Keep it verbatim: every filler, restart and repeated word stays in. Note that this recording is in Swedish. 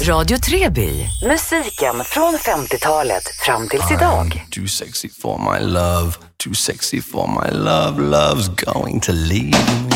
Radio Treby. Musiken från femtiotalet fram tills idag. I'm too sexy for my love. Too sexy for my love. Love's going to leave me.